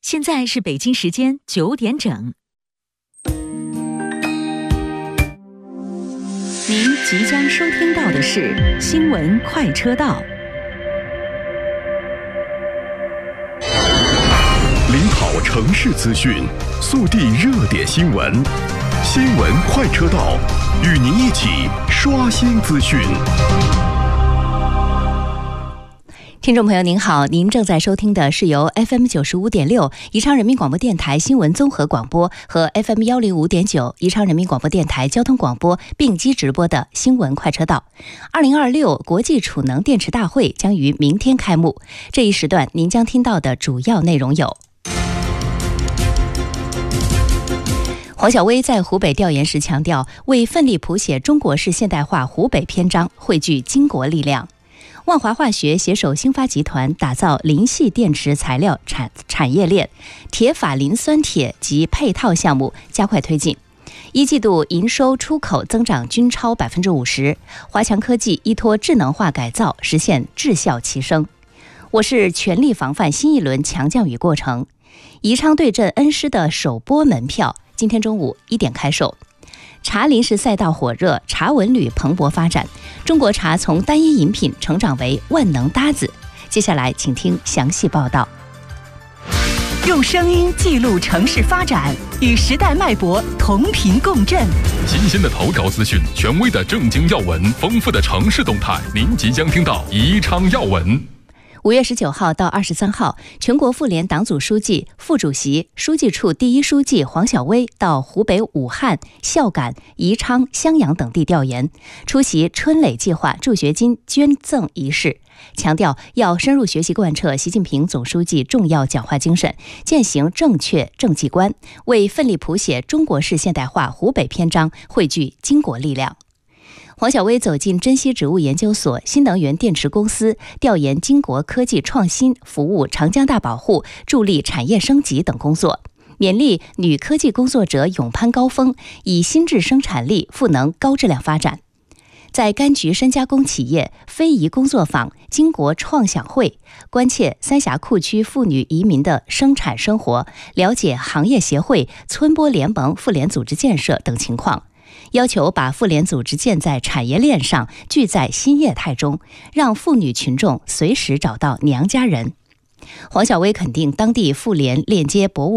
现在是北京时间9点整。您即将收听到的是新闻快车道。 领跑城市资讯，速递热点新闻，新闻快车道，与您一起刷新资讯。 听众朋友您好，您正在收听的是由 FM95.6 宜昌人民广播电台新闻综合广播和 FM105.9 宜昌人民广播电台交通广播并机直播的新闻快车道。2026国际储能电池大会将于明天开幕，这一时段您将听到的主要内容有：黄晓薇在湖北调研时强调，为奋力谱写中国式现代化湖北篇章，汇聚巾帼力量。万华化学携手兴发集团打造磷系电池材料产业链，铁法磷酸铁及配套项目加快推进。一季度营收出口增长均超 50%， 华强科技依托智能化改造实现质效齐升。我是全力防范新一轮强降雨过程。宜昌对阵恩施的首播门票今天中午1点开售。茶临时赛道火热，茶文旅蓬勃发展，中国茶从单一饮品成长为万能搭子。接下来请听详细报道。 用声音记录城市发展，与时代脉搏同频共振。 新鲜的头条资讯，权威的政经要闻，丰富的城市动态，您即将听到宜昌要闻。 5月19号到23号，全国妇联党组书记、副主席、书记处第一书记黄晓薇到湖北武汉、孝感、宜昌、襄阳等地调研，出席春蕾计划助学金捐赠仪式，强调要深入学习贯彻习近平总书记重要讲话精神，践行正确政绩观，为奋力谱写中国式现代化湖北篇章汇聚巾帼力量。黄晓薇走进珍稀植物研究所、新能源电池公司，调研金国科技创新服务长江大保护，助力产业升级等工作，勉励女科技工作者勇攀高峰，以新质生产力赋能高质量发展。在柑橘深加工企业非遗工作坊、金国创想会，关切三峡库区妇女移民的生产生活，了解行业协会、村播联盟妇联组织建设等情况。要求把妇联组织建在产业链上，聚在新业态中，让妇女群众随时找到娘家人。黄晓薇肯定当地妇联链接博物